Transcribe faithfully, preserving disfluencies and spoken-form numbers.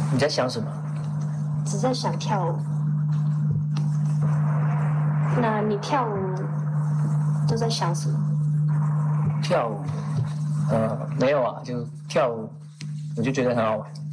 你在想什么？ 只在想跳舞。那你跳舞都在想什么？ 跳舞，呃，没有啊，就跳舞，我就觉得很好玩。